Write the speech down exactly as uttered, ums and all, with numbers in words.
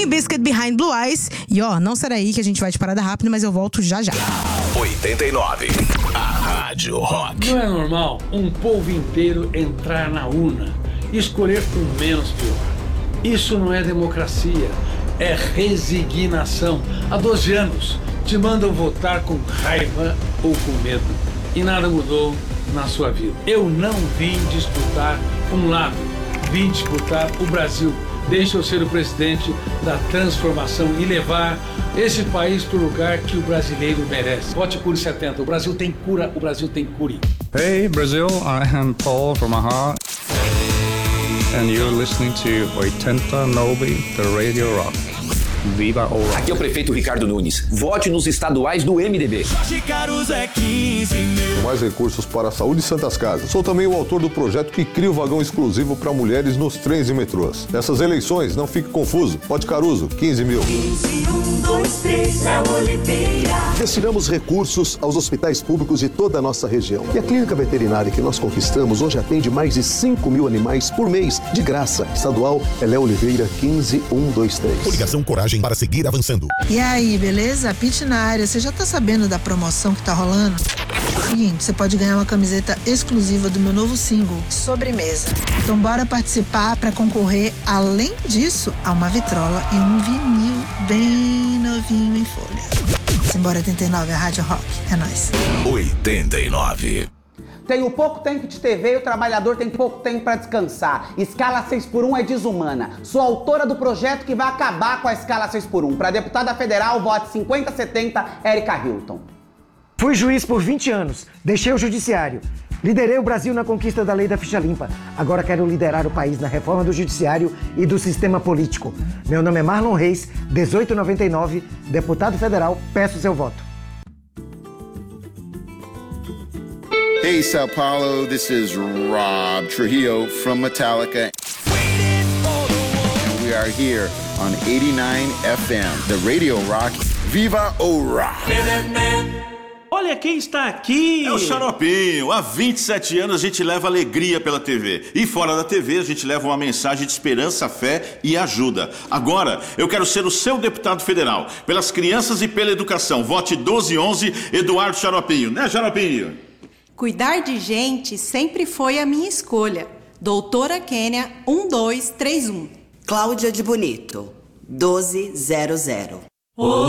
Limp Bizkit, Behind Blue Eyes. E ó, não será aí que a gente vai de parada rápida, mas eu volto já já. oitenta e nove, a Rádio Rock. Não é normal um povo inteiro entrar na urna e escolher o menos pior. Isso não é democracia, é resignação. Há doze anos te mandam votar com raiva ou com medo. E nada mudou na sua vida. Eu não vim disputar um lado, vim disputar o Brasil. Deixa eu ser o presidente da transformação e levar esse país para o lugar que o brasileiro merece. Vote Cure setenta. O Brasil tem cura, o Brasil tem cure. Hey Brazil, I am Paul from Aha. And you're listening to oitenta e nove, the Radio Rock. Viva o rock. Aqui é o prefeito Ricardo Nunes. Vote nos estaduais do M D B. Mais recursos para a saúde e Santas Casas. Sou também o autor do projeto que cria o vagão exclusivo para mulheres nos trens e metrôs. Nessas eleições, não fique confuso. Vote Caruso, quinze mil. quinze, um, dois, três, Léo Oliveira. Destinamos recursos aos hospitais públicos de toda a nossa região. E a clínica veterinária que nós conquistamos hoje atende mais de cinco mil animais por mês, de graça. Estadual é Léo Oliveira, quinze, um, dois, três. Coligação Coragem para seguir avançando. E aí, beleza? Pit na área. Você já tá sabendo da promoção que tá rolando? Seguinte, você pode ganhar uma camiseta exclusiva do meu novo single, Sobremesa. Então bora participar para concorrer, além disso, a uma vitrola e um vinil bem novinho em folha. Simbora oitenta e nove, a Rádio Rock. É nóis. oitenta e nove. Tenho pouco tempo de T V e o trabalhador tem pouco tempo para descansar. Escala seis por um é desumana. Sou autora do projeto que vai acabar com a escala seis por um. Para deputada federal, vote cinquenta setenta, Érica Hilton. Fui juiz por vinte anos, deixei o judiciário. Liderei o Brasil na conquista da lei da ficha limpa. Agora quero liderar o país na reforma do judiciário e do sistema político. Meu nome é Marlon Reis, dezoito noventa e nove, deputado federal, peço seu voto. Hey, Sao Paulo, this is Rob Trujillo from Metallica. And we are here on eighty-nine F M, the Radio Rock. Viva o Rock! Olha quem está aqui! É o Xaropinho. Há vinte e sete anos a gente leva alegria pela T V. E fora da T V a gente leva uma mensagem de esperança, fé e ajuda. Agora eu quero ser o seu deputado federal. Pelas crianças e pela educação. Vote doze onze, Eduardo Xaropinho. Né, Xaropinho? Cuidar de gente sempre foi a minha escolha. Doutora Kênia, um dois três um. Cláudia de Bonito, doze zero zero. Oh.